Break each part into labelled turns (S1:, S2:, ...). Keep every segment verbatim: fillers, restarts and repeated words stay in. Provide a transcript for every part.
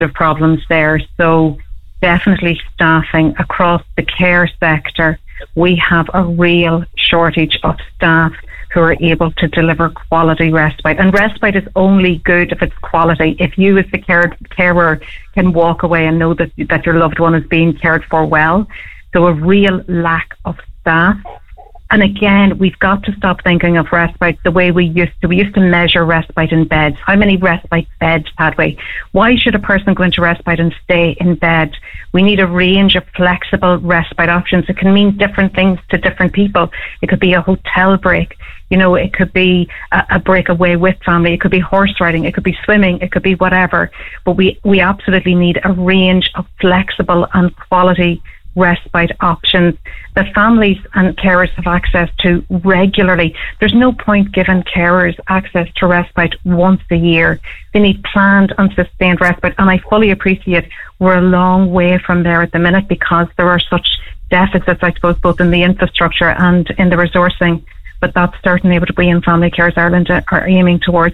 S1: of problems there. So definitely staffing across the care sector. We have a real shortage of staff who are able to deliver quality respite. And respite is only good if it's quality. If you as the care, carer can walk away and know that, that your loved one is being cared for well. So a real lack of staff. And again, we've got to stop thinking of respite the way we used to. We used to measure respite in beds. How many respite beds had we? Why should a person go into respite and stay in bed? We need a range of flexible respite options. It can mean different things to different people. It could be a hotel break. You know, it could be a, a break away with family. It could be horse riding. It could be swimming. It could be whatever. But we, we absolutely need a range of flexible and quality respite options that families and carers have access to regularly. There's no point giving carers access to respite once a year. They need planned and sustained respite, and I fully appreciate we're a long way from there at the minute because there are such deficits, I suppose, both in the infrastructure and in the resourcing, but that's certainly what we in Family Carers Ireland are aiming towards.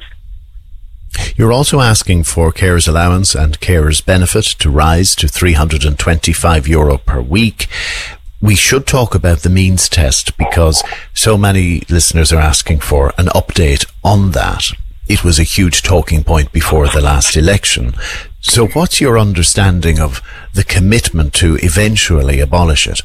S2: You're also asking for carers allowance and carers benefit to rise to three hundred twenty-five euro per week. We should talk about the means test because so many listeners are asking for an update on that. It was a huge talking point before the last election. So what's your understanding of the commitment to eventually abolish it?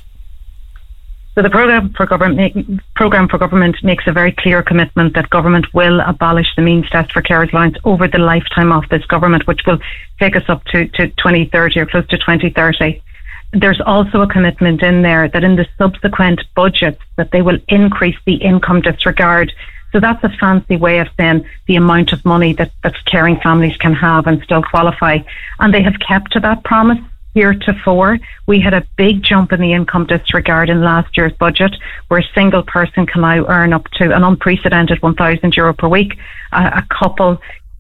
S1: So the programme for government programme for government makes a very clear commitment that government will abolish the means test for carers allowance over the lifetime of this government, which will take us up to, to twenty thirty or close to twenty thirty. There's also a commitment in there that in the subsequent budgets that they will increase the income disregard. So that's a fancy way of saying the amount of money that, that caring families can have and still qualify. And they have kept to that promise. Heretofore, we had a big jump in the income disregard in last year's budget, where a single person can now earn up to an unprecedented one thousand euro per week, a, a couple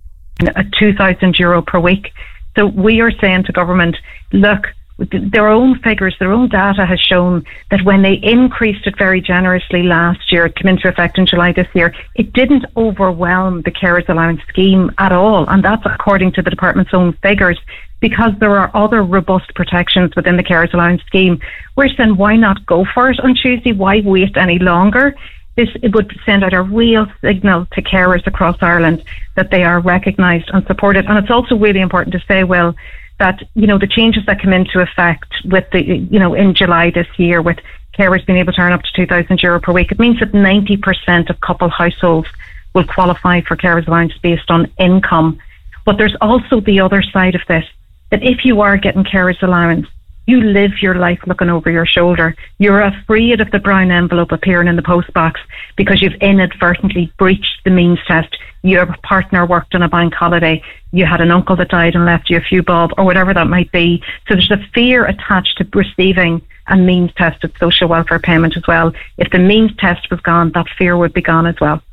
S1: a two thousand euro per week. So we are saying to government, look, their own figures, their own data has shown that when they increased it very generously last year, it came into effect in July this year, it didn't overwhelm the carers allowance scheme at all. And that's according to the department's own figures, because there are other robust protections within the carers allowance scheme. We're saying, why not go for it on Tuesday? Why wait any longer? This it would send out a real signal to carers across Ireland that they are recognised and supported. And it's also really important to say, Will, that, you know, the changes that come into effect with the, you know, in July this year with carers being able to earn up to two thousand euro per week, it means that ninety percent of couple households will qualify for carers allowance based on income. But there's also the other side of this, that if you are getting carers allowance, you live your life looking over your shoulder. You're afraid of the brown envelope appearing in the post box because you've inadvertently breached the means test. Your partner worked on a bank holiday. You had an uncle that died and left you a few bob, or whatever that might be. So there's a fear attached to receiving a means tested social welfare payment as well. If the means test was gone, that fear would be gone as well.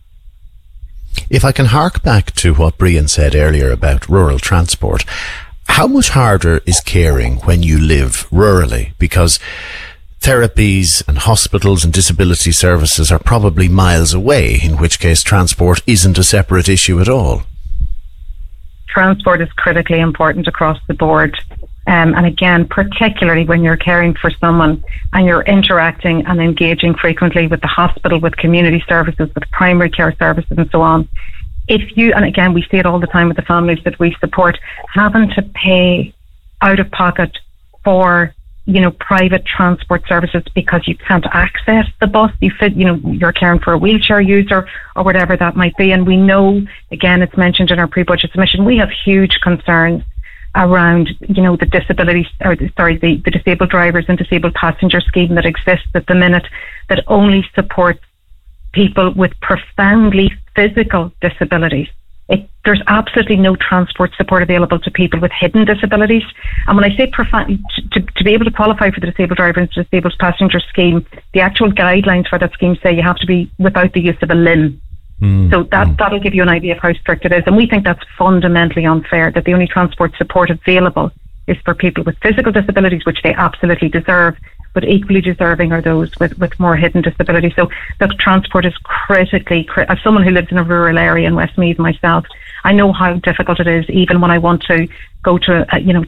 S2: If I can hark back to what Brian said earlier about rural transport, how much harder is caring when you live rurally? Because therapies and hospitals and disability services are probably miles away, in which case transport isn't a separate issue at all.
S1: Transport is critically important across the board. Um, and again, particularly when you're caring for someone and you're interacting and engaging frequently with the hospital, with community services, with primary care services and so on. If you, and again, we see it all the time with the families that we support, having to pay out of pocket for, you know, private transport services because you can't access the bus, you fit, you know, you're caring for a wheelchair user or whatever that might be. And we know, again, it's mentioned in our pre-budget submission, we have huge concerns around, you know, the disability, or sorry, the, the disabled drivers and disabled passenger scheme that exists at the minute that only supports people with profoundly physical disabilities. It, there's absolutely no transport support available to people with hidden disabilities. And when I say profound, to, to be able to qualify for the disabled driver and disabled passenger scheme, the actual guidelines for that scheme say you have to be without the use of a limb. Mm. So that, that'll give you an idea of how strict it is. And we think that's fundamentally unfair, that the only transport support available is for people with physical disabilities, which they absolutely deserve, but equally deserving are those with, with more hidden disabilities. So look, transport is critically, as someone who lives in a rural area in Westmeath myself, I know how difficult it is, even when I want to go to, a, you know,